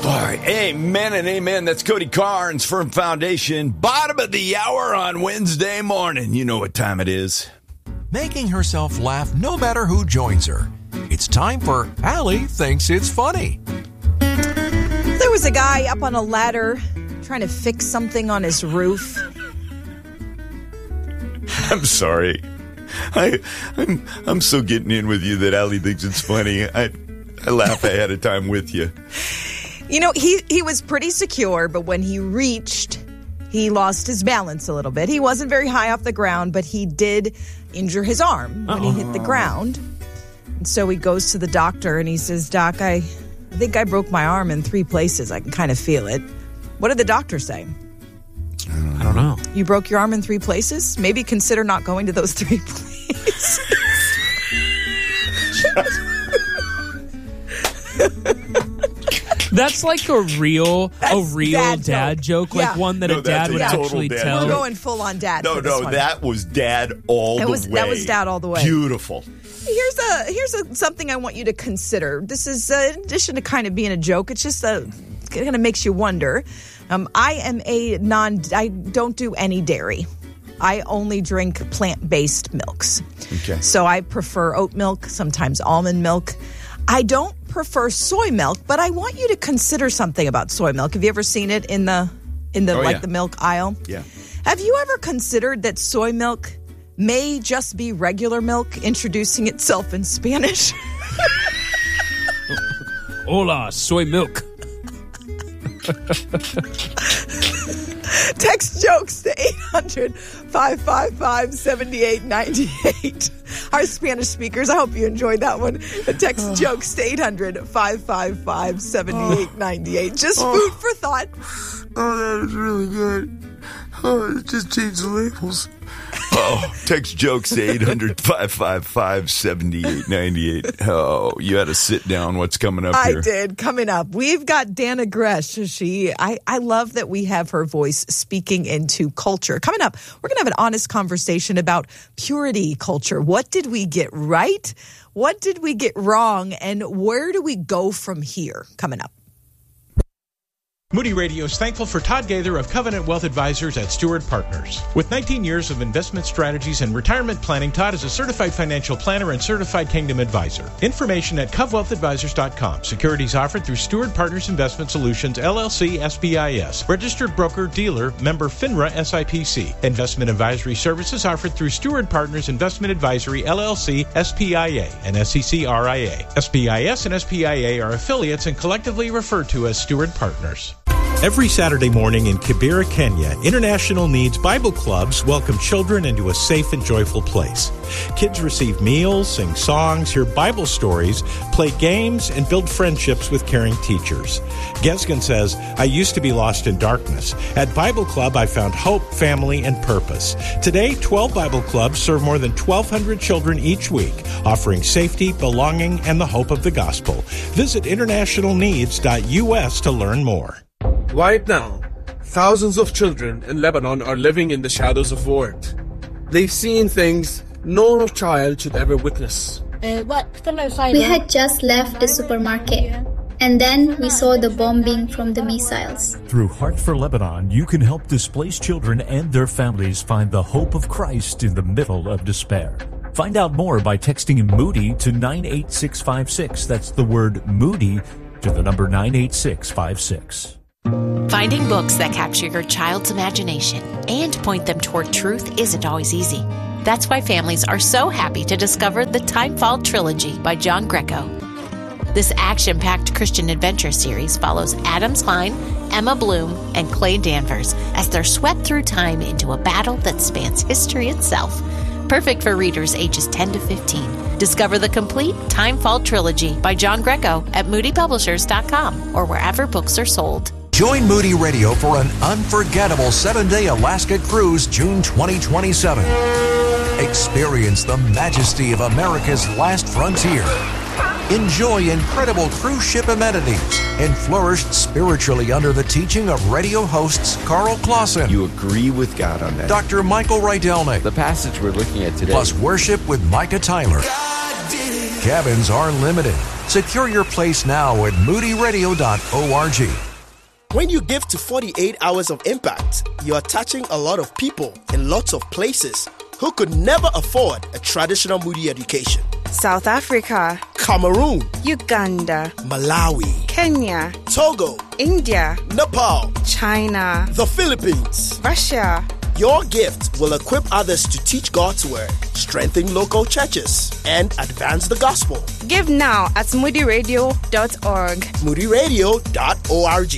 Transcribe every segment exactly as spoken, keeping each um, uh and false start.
All right, amen and amen. That's Cody Carnes, Firm Foundation. Bottom of the hour on Wednesday morning. You know what time it is. Making herself laugh no matter who joins her. It's time for Allie Thinks It's Funny. There was a guy up on a ladder trying to fix something on his roof. I'm sorry. I, I'm I'm so getting in with you that Allie thinks it's funny. I I laugh ahead of time with you. You know, he, he was pretty secure, but when he reached, he lost his balance a little bit. He wasn't very high off the ground, but he did injure his arm when Uh-oh. he hit the ground. And so he goes to the doctor and he says, Doc, I, I think I broke my arm in three places. I can kind of feel it. What did the doctor say? I don't know. You broke your arm in three places? Maybe consider not going to those three places. That's like a real, That's a real dad dad joke, joke. like Yeah. one that No, a dad that's a would total actually dad tell. We're going full on dad. No, for this no, one. that was dad all It the was- way. that was dad all the way. Beautiful. Here's a here's a, something I want you to consider. This is uh, in addition to kind of being a joke. It's just a kind of makes you wonder. Um, I am a non. I don't do any dairy. I only drink plant-based milks. Okay. So I prefer oat milk, sometimes almond milk. I don't prefer soy milk, but I want you to consider something about soy milk. Have you ever seen it in the in the Oh, like yeah. the milk aisle? Yeah. Have you ever considered that soy milk may just be regular milk introducing itself in Spanish? Hola, soy milk. Text jokes to eight hundred, five five five, seven eight nine eight. Our Spanish speakers, I hope you enjoyed that one. Text jokes to eight hundred, five five five, seven eight nine eight. Just food for thought. Oh, that was really good. Oh, it just changed the labels. Oh, text jokes to eight hundred, five five five, seven eight nine eight. Oh, you had to sit down. What's coming up I here? did. Coming up, we've got Dana Gresh. She, I, I love that we have her voice speaking into culture. Coming up, we're going to have an honest conversation about purity culture. What did we get right? What did we get wrong? And where do we go from here? Coming up. Moody Radio is thankful for Todd Gaither of Covenant Wealth Advisors at Stewart Partners. With nineteen years of investment strategies and retirement planning, Todd is a certified financial planner and certified Kingdom advisor. Information at cov wealth advisors dot com. Securities offered through Stewart Partners Investment Solutions, L L C, S B I S. Registered broker dealer, member FINRA S I P C. Investment advisory services offered through Stewart Partners Investment Advisory, L L C, S P I A, and S E C R I A. S B I S and S P I A are affiliates and collectively referred to as Stewart Partners. Every Saturday morning in Kibera, Kenya, International Needs Bible Clubs welcome children into a safe and joyful place. Kids receive meals, sing songs, hear Bible stories, play games, and build friendships with caring teachers. Gesgen says, I used to be lost in darkness. At Bible Club, I found hope, family, and purpose. Today, twelve Bible Clubs serve more than twelve hundred children each week, offering safety, belonging, and the hope of the gospel. Visit international needs dot U S to learn more. Right now, thousands of children in Lebanon are living in the shadows of war. They've seen things no child should ever witness. We had just left the supermarket, and then we saw the bombing from the missiles. Through Heart for Lebanon, you can help displaced children and their families find the hope of Christ in the middle of despair. Find out more by texting Moody to nine eight six five six. That's the word Moody to the number nine eight six five six. Finding books that capture your child's imagination and point them toward truth isn't always easy. That's why families are so happy to discover the Timefall Trilogy by John Greco. This action-packed Christian adventure series follows Adam Klein, Emma Bloom, and Clay Danvers as they're swept through time into a battle that spans history itself. Perfect for readers ages ten to fifteen. Discover the complete Timefall Trilogy by John Greco at moody publishers dot com or wherever books are sold. Join Moody Radio for an unforgettable seven-day Alaska cruise June twenty twenty-seven. Experience the majesty of America's last frontier. Enjoy incredible cruise ship amenities and flourish spiritually under the teaching of radio hosts Carl Clausen. You agree with God on that? Doctor Michael Rydelnik. The passage we're looking at today. Plus worship with Micah Tyler. Cabins are limited. Secure your place now at moody radio dot org. When you give to forty-eight Hours of Impact, you are touching a lot of people in lots of places who could never afford a traditional Moody education. South Africa, Cameroon, Uganda, Malawi, Kenya, Togo, India, Nepal, China, the Philippines, Russia. Your gift will equip others to teach God's word, strengthen local churches, and advance the gospel. Give now at moody radio dot org. moody radio dot org.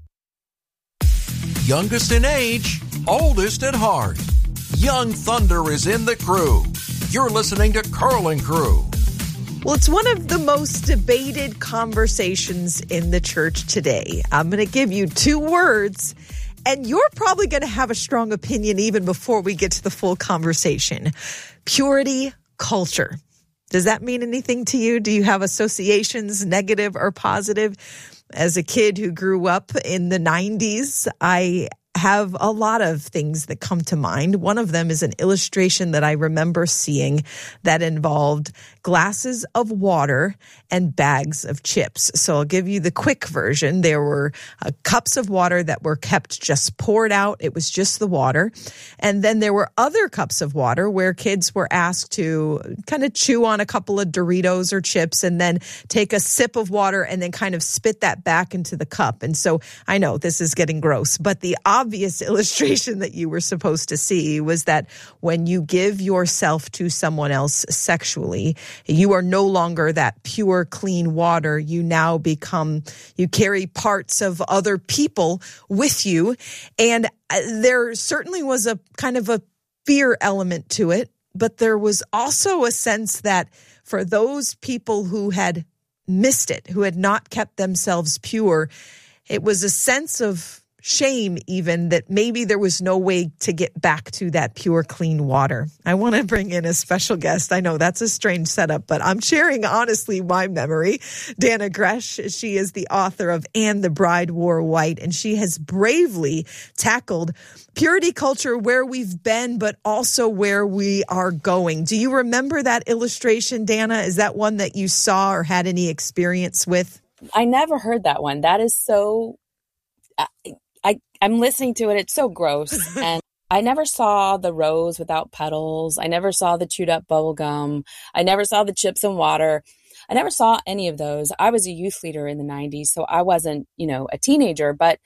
Youngest in age, oldest at heart. Young Thunder is in the crew. You're listening to Carl and Crew. Well, it's one of the most debated conversations in the church today. I'm going to give you two words, and you're probably going to have a strong opinion even before we get to the full conversation. Purity culture. Does that mean anything to you? Do you have associations, negative or positive? As a kid who grew up in the nineties, I have a lot of things that come to mind. One of them is an illustration that I remember seeing that involved glasses of water and bags of chips. So I'll give you the quick version. There were uh, cups of water that were kept just poured out. It was just the water. And then there were other cups of water where kids were asked to kind of chew on a couple of Doritos or chips and then take a sip of water and then kind of spit that back into the cup. And so I know this is getting gross, but the obvious illustration that you were supposed to see was that when you give yourself to someone else sexually, you are no longer that pure, clean water. You now become, you carry parts of other people with you. And there certainly was a kind of a fear element to it, but there was also a sense that for those people who had missed it, who had not kept themselves pure, it was a sense of shame even that maybe there was no way to get back to that pure, clean water. I want to bring in a special guest. I know that's a strange setup, but I'm sharing honestly my memory. Dannah Gresh, she is the author of And the Bride Wore White, and she has bravely tackled purity culture, where we've been, but also where we are going. Do you remember that illustration, Dannah? Is that one that you saw or had any experience with? I never heard that one. That is so... I, I, I'm listening to it. It's so gross. And I never saw the rose without petals. I never saw the chewed up bubble gum. I never saw the chips and water. I never saw any of those. I was a youth leader in the nineties, so I wasn't, you know, a teenager, but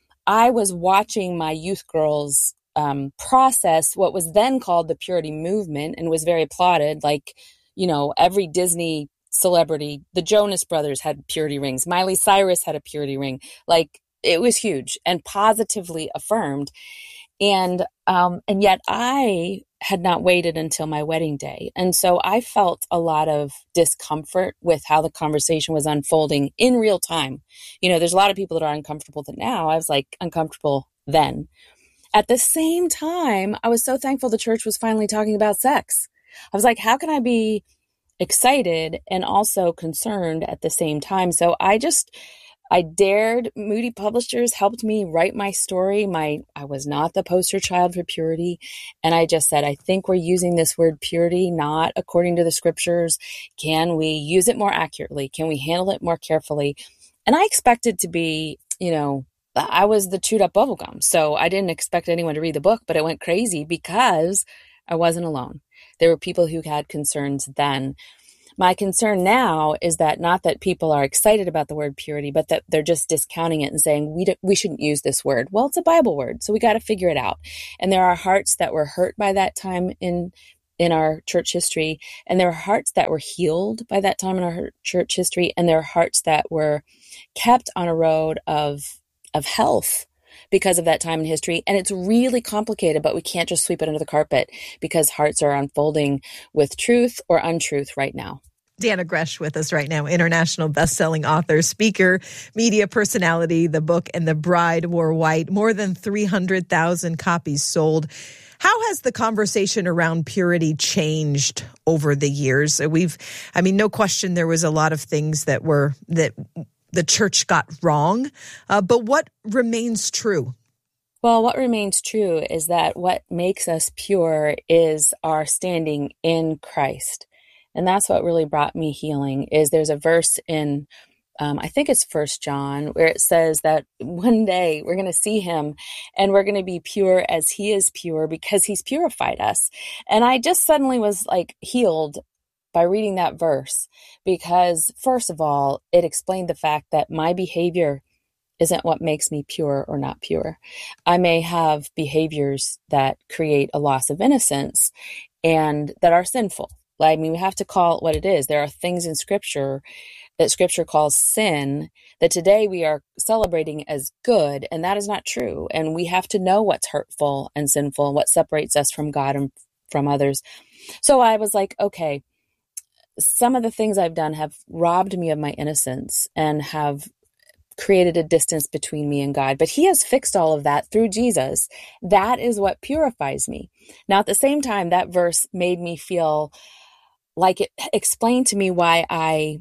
I was watching my youth girls um, process what was then called the purity movement and was very applauded. Like, you know, every Disney celebrity, the Jonas Brothers had purity rings. Miley Cyrus had a purity ring. Like, it was huge and positively affirmed. And, um, and yet I had not waited until my wedding day. And so I felt a lot of discomfort with how the conversation was unfolding in real time. You know, there's a lot of people that are uncomfortable with it now. I was like uncomfortable then. At the same time, I was so thankful the church was finally talking about sex. I was like, how can I be excited and also concerned at the same time? So I just... I dared. Moody Publishers helped me write my story. My I was not the poster child for purity. And I just said, I think we're using this word purity not according to the scriptures. Can we use it more accurately? Can we handle it more carefully? And I expected to be, you know, I was the chewed up bubblegum. So I didn't expect anyone to read the book, but it went crazy because I wasn't alone. There were people who had concerns then. My concern now is that not that people are excited about the word purity, but that they're just discounting it and saying, we don't, we shouldn't use this word. Well, it's a Bible word, so we got to figure it out. And there are hearts that were hurt by that time in in our church history, and there are hearts that were healed by that time in our church history, and there are hearts that were kept on a road of of health because of that time in history. And it's really complicated, but we can't just sweep it under the carpet because hearts are unfolding with truth or untruth right now. Dannah Gresh with us right now, international best-selling author, speaker, media personality. The book And the Bride Wore White, more than three hundred thousand copies sold. How has the conversation around purity changed over the years? We've, I mean, no question there was a lot of things that were, that the church got wrong, uh, but what remains true? Well, what remains true is that what makes us pure is our standing in Christ. And that's what really brought me healing. Is there's a verse in Um, I think it's First John, where it says that one day we're going to see him and we're going to be pure as he is pure because he's purified us. And I just suddenly was like healed by reading that verse because, first of all, it explained the fact that my behavior isn't what makes me pure or not pure. I may have behaviors that create a loss of innocence and that are sinful. I mean, we have to call it what it is. There are things in Scripture that Scripture calls sin that today we are celebrating as good, and that is not true. And we have to know what's hurtful and sinful, what separates us from God and from others. So I was like, okay, some of the things I've done have robbed me of my innocence and have created a distance between me and God. But he has fixed all of that through Jesus. That is what purifies me. Now, at the same time, that verse made me feel like it explained to me why I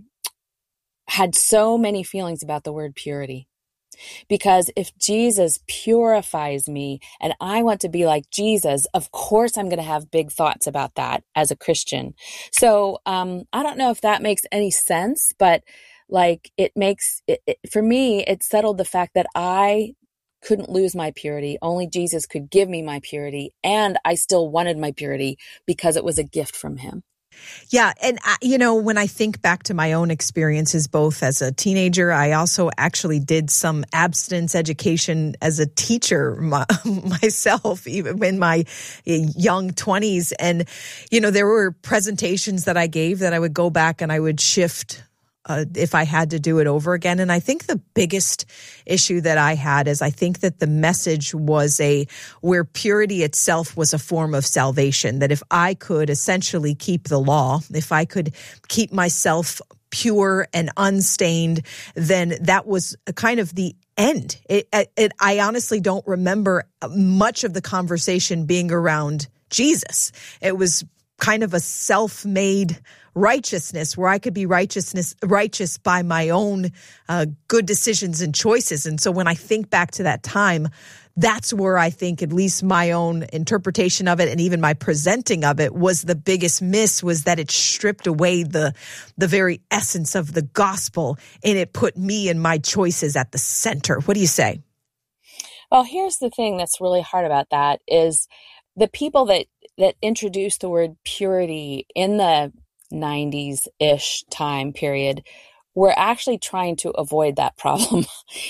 had so many feelings about the word purity. Because if Jesus purifies me and I want to be like Jesus, of course I'm going to have big thoughts about that as a Christian. So um, I don't know if that makes any sense, but like it makes, it, it, for me, it settled the fact that I couldn't lose my purity. Only Jesus could give me my purity. And I still wanted my purity because it was a gift from him. Yeah. And, I, you know, when I think back to my own experiences, both as a teenager, I also actually did some abstinence education as a teacher my, myself, even in my young twenties. And, you know, there were presentations that I gave that I would go back and I would shift Uh, if I had to do it over again. And I think the biggest issue that I had is I think that the message was a, where purity itself was a form of salvation, that if I could essentially keep the law, if I could keep myself pure and unstained, then that was kind of the end. It, it, I honestly don't remember much of the conversation being around Jesus. It was kind of a self-made righteousness where I could be righteousness righteous by my own uh, good decisions and choices. And so when I think back to that time, that's where I think at least my own interpretation of it and even my presenting of it was the biggest miss, was that it stripped away the the very essence of the gospel and it put me and my choices at the center. What do you say? Well, here's the thing that's really hard about that is the people that that introduced the word purity in the nineties-ish time period were actually trying to avoid that problem.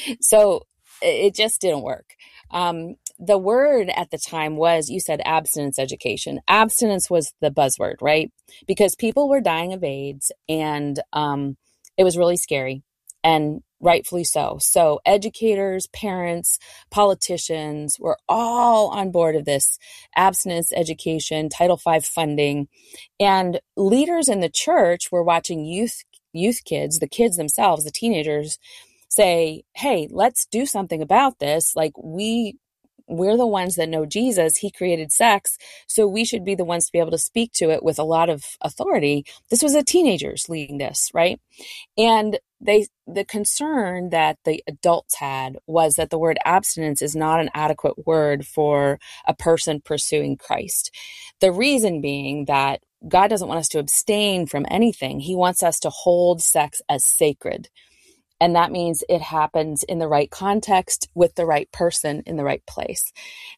So it just didn't work. Um, the word at the time was, you said abstinence education. Abstinence was the buzzword, right? Because people were dying of AIDS and um, it was really scary. And rightfully so. So educators, parents, politicians were all on board of this abstinence education, Title five funding, and leaders in the church were watching youth youth kids, the kids themselves, the teenagers, say, hey, let's do something about this. Like we we're the ones that know Jesus. He created sex, so we should be the ones to be able to speak to it with a lot of authority. This was the teenagers leading this, right? And they, the concern that the adults had was that the word abstinence is not an adequate word for a person pursuing Christ. The reason being that God doesn't want us to abstain from anything. He wants us to hold sex as sacred. And that means it happens in the right context with the right person in the right place.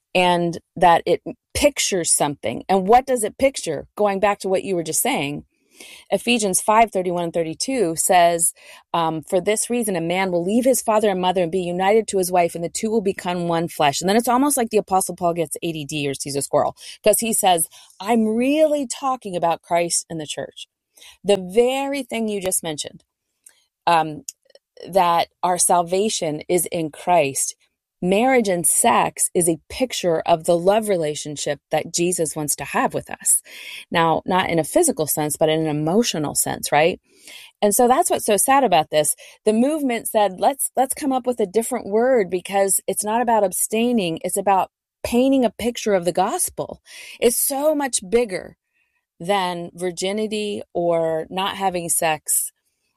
And that it pictures something. And what does it picture? Going back to what you were just saying, Ephesians five, thirty-one and thirty-two says, um, for this reason, a man will leave his father and mother and be united to his wife, and the two will become one flesh. And then it's almost like the Apostle Paul gets A D D or sees a squirrel, because he says, I'm really talking about Christ and the church. The very thing you just mentioned, um, that our salvation is in Christ. Marriage and sex is a picture of the love relationship that Jesus wants to have with us. Now, not in a physical sense, but in an emotional sense, right? And so that's what's so sad about this. The movement said, let's let's come up with a different word, because it's not about abstaining. It's about painting a picture of the gospel. It's so much bigger than virginity or not having sex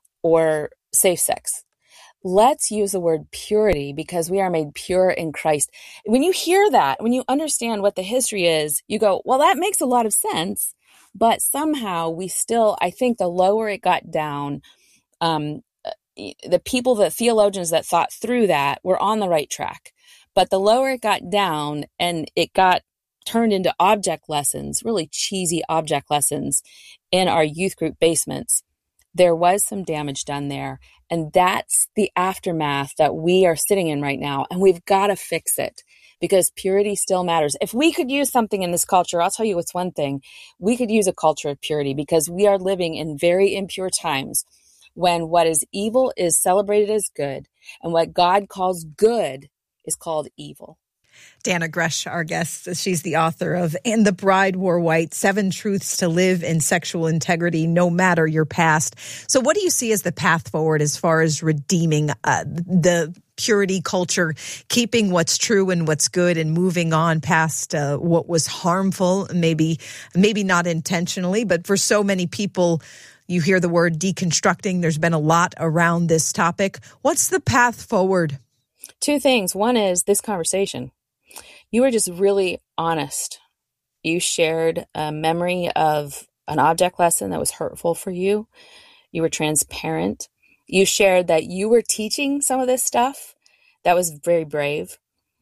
or safe sex. Let's use the word purity, because we are made pure in Christ. When you hear that, when you understand what the history is, you go, well, that makes a lot of sense. But somehow we still, I think the lower it got down, um, the people, the theologians that thought through that were on the right track. But the lower it got down and it got turned into object lessons, really cheesy object lessons in our youth group basements, there was some damage done there. And that's the aftermath that we are sitting in right now. And we've got to fix it because purity still matters. If we could use something in this culture, I'll tell you what's one thing. We could use a culture of purity because we are living in very impure times when what is evil is celebrated as good and what God calls good is called evil. Dannah Gresh, our guest, she's the author of And the Bride Wore White, Seven Truths to Live in Sexual Integrity, No Matter Your Past. So what do you see as the path forward as far as redeeming uh, the purity culture, keeping what's true and what's good and moving on past uh, what was harmful, maybe, maybe not intentionally, but for so many people, you hear the word deconstructing. There's been a lot around this topic. What's the path forward? Two things. One is this conversation. You were just really honest. You shared a memory of an object lesson that was hurtful for you. You were transparent. You shared that you were teaching some of this stuff. That was very brave.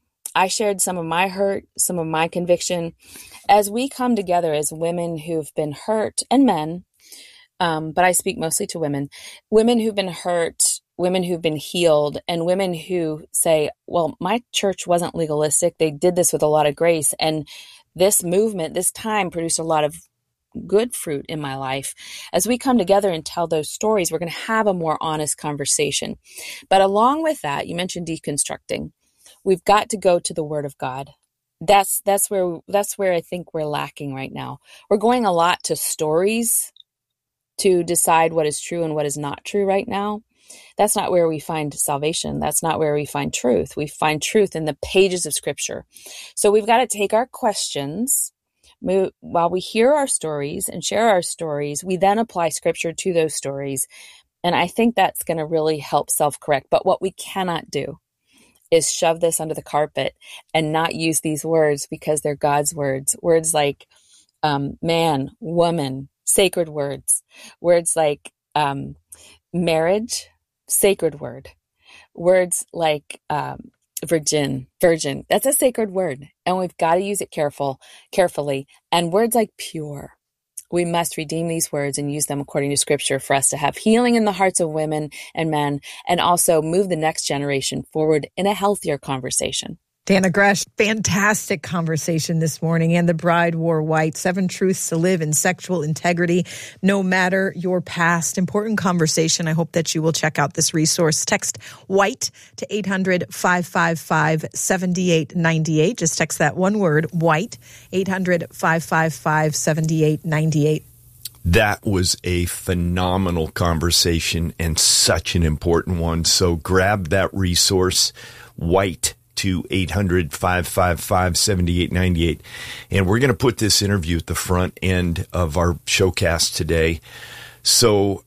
I shared some of my hurt, some of my conviction. As we come together as women who've been hurt, and men, um, but I speak mostly to women, women who've been hurt, women who've been healed, and women who say, well, my church wasn't legalistic. They did this with a lot of grace. And this movement, this time produced a lot of good fruit in my life. As we come together and tell those stories, we're going to have a more honest conversation. But along with that, you mentioned deconstructing. We've got to go to the Word of God. That's that's where that's where I think we're lacking right now. We're going a lot to stories to decide what is true and what is not true right now. That's not where we find salvation. That's not where we find truth. We find truth in the pages of Scripture. So we've got to take our questions. Move, while we hear our stories and share our stories, we then apply Scripture to those stories. And I think that's going to really help self-correct. But what we cannot do is shove this under the carpet and not use these words because they're God's words. Words like um, man, woman, sacred words. Words like um, marriage, sacred word. Words like um, virgin, virgin. That's a sacred word, and we've got to use it careful, carefully. And words like pure. We must redeem these words and use them according to Scripture for us to have healing in the hearts of women and men, and also move the next generation forward in a healthier conversation. Dannah Gresh, fantastic conversation this morning. And the Bride Wore White, Seven Truths to Live in Sexual Integrity, No Matter Your Past. Important conversation. I hope that you will check out this resource. Text WHITE to eight hundred, five five five, seven eight nine eight. Just text that one word, WHITE, eight hundred, five five five, seven eight nine eight. That was a phenomenal conversation and such an important one. So grab that resource, WHITE, to eight hundred, five five five, seven eight nine eight. And we're going to put this interview at the front end of our showcast today. So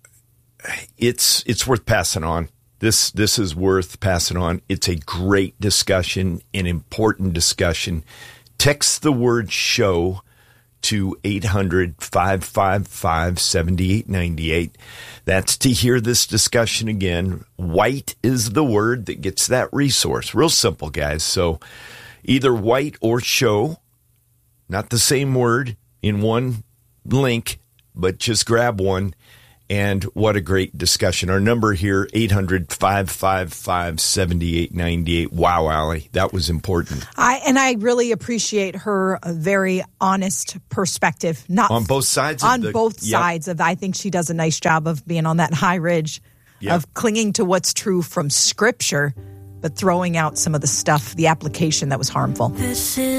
it's it's worth passing on. This this is worth passing on. It's a great discussion, an important discussion. Text the word show to eight hundred, five five five, seven eight nine eight. That's to hear this discussion again. WHITE is the word that gets that resource. Real simple, guys. So either WHITE or show, not the same word in one link, but just grab one. And what a great discussion. Our number here, eight hundred, five five five, seven eight nine eight. Wow, Allie, that was important. I And I really appreciate her very honest perspective. Not on both sides? On of the, both yep. sides of I think she does a nice job of being on that high ridge, yep. of clinging to what's true from Scripture, but throwing out some of the stuff, the application that was harmful. This is